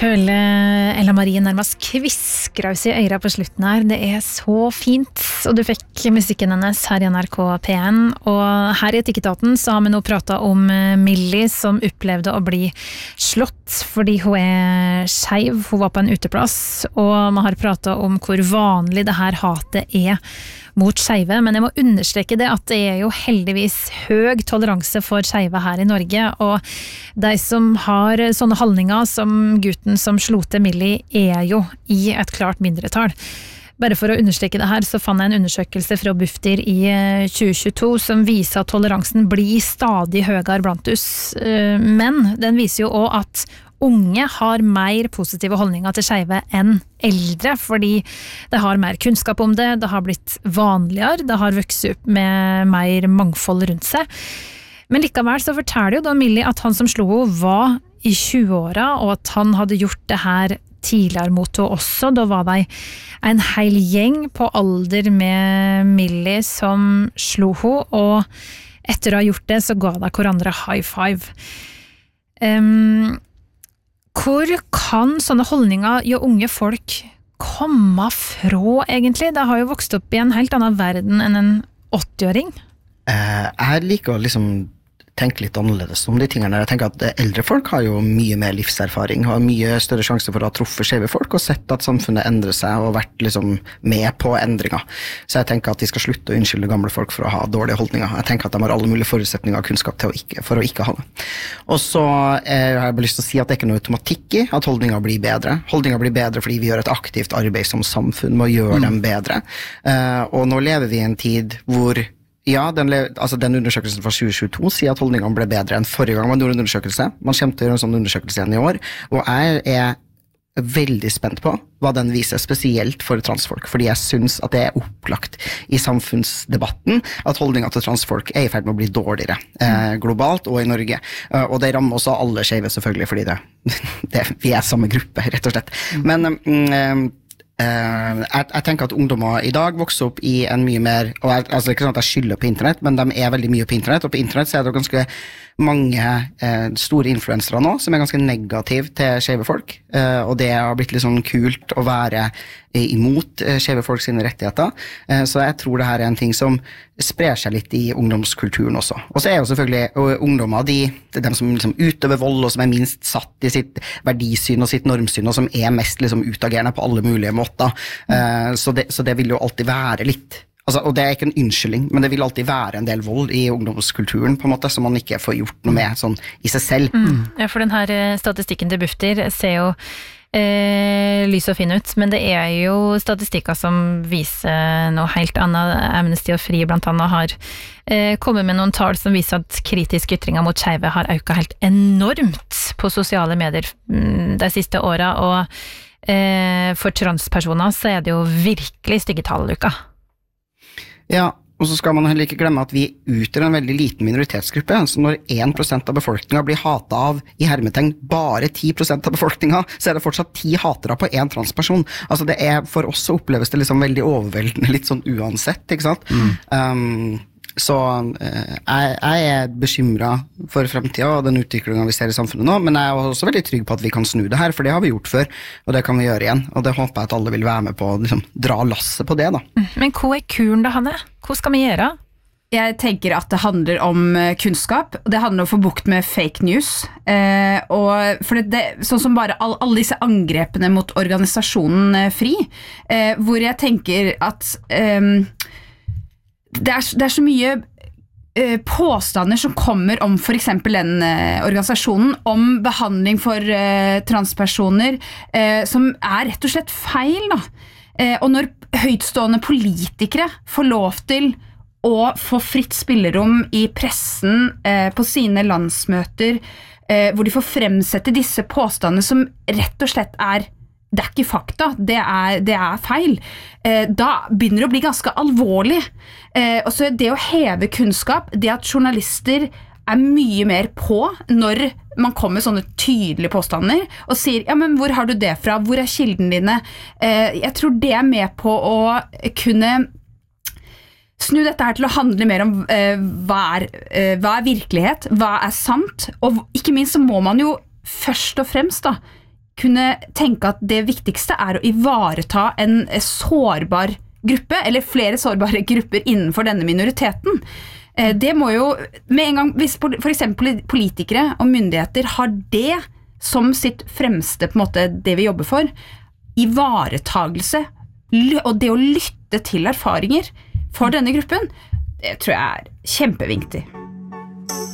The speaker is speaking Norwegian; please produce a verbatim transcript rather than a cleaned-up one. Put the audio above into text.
føler Ella Marie nærmest kvisker av seg i øyra på slutten her. Det er så fint, og du fikk musikken hennes her i N R K P en. Og her i Etikketaten så har vi nå pratet om Millie som opplevde å bli slått fordi hun er skeiv. Hun var på en uteplass, og vi har pratet om hvor vanlig det her hatet er mot skeive, men jeg må understreke det at det er jo heldigvis høy toleranse for skeive her i Norge, og de som har sånne holdninger som gutten som slo til Millie er jo i et klart mindretall. Bare for å understreke det her, så fann jeg en undersøkelse fra Bufdir i tjue tjueto som viser at toleransen blir stadig høyere blant oss, men den viser jo også at unge har mer positive holdninger til skeive enn eldre, fordi det har mer kunnskap om det, det har blitt vanligere, det har vokst opp med mer mangfold rundt seg. Men likevel så forteller jo da Millie at han som slo henne var i tjue-åra, og at han hadde gjort det her tidligere mot henne også. Da var det en hel gjeng på alder med Millie som slo henne, og etter å ha gjort det så ga de hverandre high five. Um, Hvor kan sånne holdninger jo unge folk komme fra egentlig? Det har jo vokst opp i en helt annen verden enn en åtti-åring. Eh, jeg liker å liksom tenke litt annerledes om de tingene. Jeg tenker at eldre folk har jo mye mer livserfaring, har mye større sjanse for å ha truffet skjeve folk og sett at samfunnet endrer seg og vært liksom med på endringer. Så jeg tenker at de skal slutte å unnskylde gamle folk for å ha dårlige holdninger. Jeg tenker at de har alle mulige forutsetninger og kunnskap til å ikke, for å ikke ha det. Og så eh, har jeg bare lyst til å si at det er ikke noe automatikk i at holdninger blir bedre. Holdninger blir bedre fordi vi gjør et aktivt arbeid som samfunn med å gjøre mm. dem bedre. Eh, og nå lever vi i en tid hvor Ja, den, altså den undersøkelsen fra tjue tjueto sier at holdningene ble bedre enn forrige gang man gjorde en undersøkelse. Man kommer til å gjøre en sånn undersøkelse igjen i år, og jeg er veldig spent på hva den viser, spesielt for transfolk, fordi jeg synes at det er opplagt i samfunnsdebatten at holdninger til transfolk er i ferd med å bli dårligere eh, globalt og i Norge. Uh, og det rammer også alle skeive selvfølgelig, fordi det, det, vi er samme gruppe, rett og slett. Men um, Uh, jeg, jeg tenker at ungdommer i dag vokser opp i en mye mer, og jeg, altså det er ikke sånn at jeg skylder på internett, men de er veldig mye på internett, og på internett så er det ganske mange uh, store influensere nå som er ganske negativ til skeive folk, uh, og det har blitt litt sånn kult å være imot uh, skeive folk sine rettigheter, uh, så jeg tror det her er en ting som sprer seg litt i ungdomskulturen også. Og så er jo selvfølgelig uh, ungdommer de, de som liksom utøver vold, og som er minst satt i sitt verdisyn og sitt normsyn, og som er mest liksom utagerende på alle mulige måter. Uh, så, det, så det vil jo alltid være litt, altså, og det er ikke en unnskyldning, men det vil alltid være en del vold i ungdomskulturen på en måte, som man ikke får gjort noe med sånn i seg selv. Mm. Ja, for den her statistikken til Bufdir ser jo eh, lys og fin ut, men det er jo statistikker som viser noe helt annet. Amnesty og Fri blant annet har eh, kommet med noen tall som viser at kritiske ytringer mot skeive har økt helt enormt på sosiale medier mm, de siste årene, og eh, for transpersoner så er det jo virkelig stygge tall, Luka. Ja, og så skal man heller ikke glemme at vi utgjør en veldig liten minoritetsgruppe, så når en prosent av befolkningen blir hatet av, i hermetegn, bare ti prosent av befolkningen, så er det fortsatt ti hatere på en transperson. Altså det er, for oss så oppleves det liksom veldig overveldende, litt sånn uansett, ikke sant? Mm. Um, så uh, jeg, jeg er bekymret for fremtiden og den utviklingen vi ser i samfunnet nå, men jeg er også veldig trygg på at vi kan snu det her, for det har vi gjort før, og det kan vi gjøre igjen, og det håper jeg at alle vil være med på å liksom, dra lasset på det da. Men hva er kuren da, Hanne? Hva skal vi gjøre? Jeg tenker at det handler om kunnskap, og det handler om å få bukt med fake news, eh, og for det, det, sånn som bare all, alle disse angrepene mot organisasjonen eh, Fri, eh, hvor jeg tenker at eh, det, er, det er så mye eh, påstander som kommer om for eksempel den eh, organisasjonen, om behandling for eh, transpersoner, eh, som er rett og slett feil da. Eh, og når høytstående politikere får lov til å få fritt spillerom i pressen eh, på sine landsmøter, eh, hvor de får fremsette disse påstandene som rett og slett er, det er ikke fakta, det er, det er feil. Eh, da begynner det å bli ganske alvorlig. Eh, og så det å heve kunnskap, det at journalister er mye mer på når man kommer med sånne tydelige påstander og sier, ja, men hvor har du det fra? Hvor er kilden dine? Eh, jeg tror det er med på å kunne snu dette her til å handle mer om eh, hva, er, eh, hva er virkelighet, hva er sant, og ikke minst så må man jo først og fremst da, kunne tenke at det viktigste er å ivareta en sårbar gruppe, eller flere sårbare grupper innenfor denne minoriteten. Det må jo, med en gang, hvis for eksempel politikere og myndigheter har det som sitt fremste, på en måte, det vi jobber for, ivaretagelse, og det å lytte til erfaringer for denne gruppen, det tror jeg er kjempeviktig.